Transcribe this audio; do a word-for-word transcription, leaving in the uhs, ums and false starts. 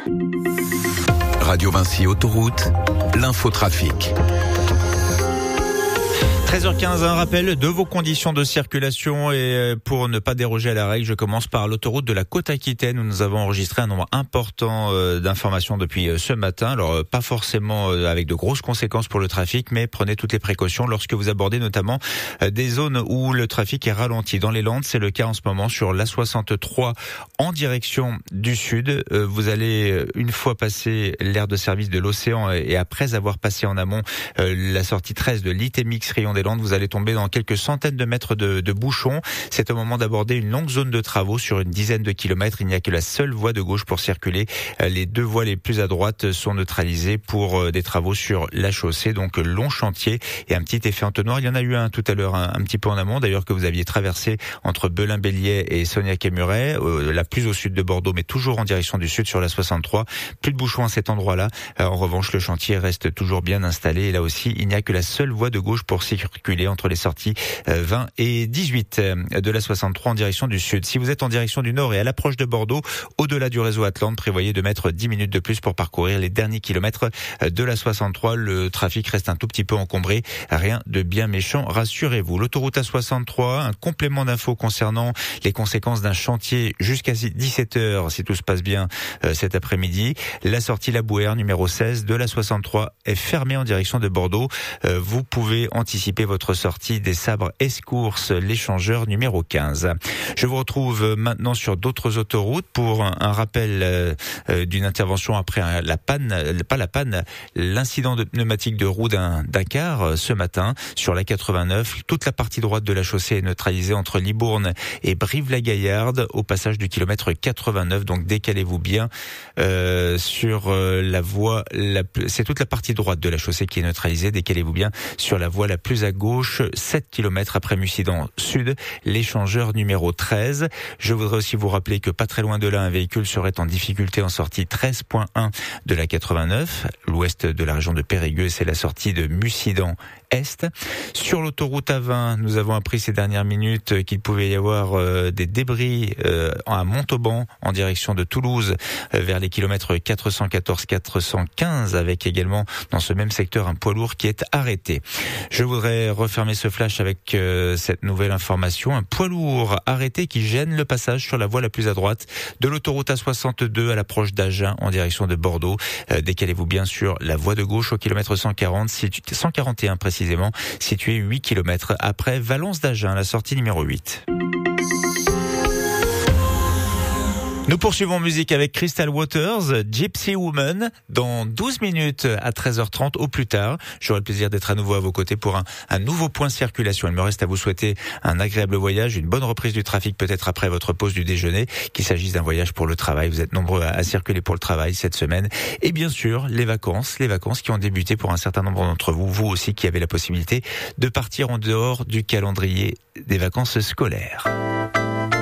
Radio Vinci Autoroute, l'infotrafic. treize heures quinze, un rappel de vos conditions de circulation et pour ne pas déroger à la règle, je commence par l'autoroute de la Côte-Aquitaine où nous avons enregistré un nombre important d'informations depuis ce matin. Alors pas forcément avec de grosses conséquences pour le trafic, mais prenez toutes les précautions lorsque vous abordez notamment des zones où le trafic est ralenti. Dans les Landes, c'est le cas en ce moment sur l'A soixante-trois en direction du sud. Vous allez une fois passé l'aire de service de l'Océan et après avoir passé en amont la sortie treize de l'I T M X Rayon des Landes, vous allez tomber dans quelques centaines de mètres de, de bouchons. C'est au moment d'aborder une longue zone de travaux sur une dizaine de kilomètres. Il n'y a que la seule voie de gauche pour circuler. Les deux voies les plus à droite sont neutralisées pour des travaux sur la chaussée. Donc long chantier et un petit effet entonnoir. Il y en a eu un tout à l'heure, un, un petit peu en amont d'ailleurs, que vous aviez traversé entre Belin-Bélier et Soignac-et-Muret, euh, la plus au sud de Bordeaux, mais toujours en direction du sud sur la soixante-trois. Plus de bouchons à cet endroit-là. Euh, en revanche, le chantier reste toujours bien installé. Et là aussi, il n'y a que la seule voie de gauche pour circuler entre les sorties vingt et dix-huit de la soixante-trois en direction du sud. Si vous êtes en direction du nord et à l'approche de Bordeaux, au-delà du réseau Atlante, prévoyez de mettre dix minutes de plus pour parcourir les derniers kilomètres de la soixante-trois. Le trafic reste un tout petit peu encombré. Rien de bien méchant, rassurez-vous. L'autoroute A soixante-trois, un complément d'infos concernant les conséquences d'un chantier jusqu'à dix-sept heures, si tout se passe bien cet après-midi. La sortie La Bouère, numéro seize de la soixante-trois, est fermée en direction de Bordeaux. Vous pouvez anticiper votre sortie des Sabres Escourses, l'échangeur numéro quinze. Je vous retrouve maintenant sur d'autres autoroutes pour un, un rappel euh, d'une intervention après un, la panne, pas la panne, l'incident de pneumatique de roue d'un Dakar euh, ce matin sur la quatre-vingt-neuf. Toute la partie droite de la chaussée est neutralisée entre Libourne et Brive-la-Gaillarde au passage du kilomètre quatre-vingt-neuf. Donc décalez-vous bien euh, sur euh, la voie, la, c'est toute la partie droite de la chaussée qui est neutralisée. Décalez-vous bien sur la voie la plus à gauche, sept kilomètres après Mussidan Sud, l'échangeur numéro treize. Je voudrais aussi vous rappeler que pas très loin de là, un véhicule serait en difficulté en sortie treize point un de la quatre-vingt-neuf, l'ouest de la région de Périgueux, c'est la sortie de Mussidan Est. Sur l'autoroute A vingt, nous avons appris ces dernières minutes qu'il pouvait y avoir euh, des débris euh, à Montauban en direction de Toulouse euh, vers les kilomètres quatre cent quatorze quatre cent quinze, avec également dans ce même secteur un poids lourd qui est arrêté. Je voudrais refermer ce flash avec euh, cette nouvelle information. Un poids lourd arrêté qui gêne le passage sur la voie la plus à droite de l'autoroute A soixante-deux à l'approche d'Agen en direction de Bordeaux. Euh, décalez-vous bien sur la voie de gauche au kilomètre cent quarante, cent quarante et un précisément, situé huit kilomètres après Valence d'Agen, la sortie numéro huit. Nous poursuivons en musique avec Crystal Waters, Gypsy Woman, dans douze minutes à treize heures trente au plus tard. J'aurai le plaisir d'être à nouveau à vos côtés pour un, un nouveau point circulation. Il me reste à vous souhaiter un agréable voyage, une bonne reprise du trafic peut-être après votre pause du déjeuner, qu'il s'agisse d'un voyage pour le travail. Vous êtes nombreux à, à circuler pour le travail cette semaine. Et bien sûr, les vacances, les vacances qui ont débuté pour un certain nombre d'entre vous, vous aussi qui avez la possibilité de partir en dehors du calendrier des vacances scolaires.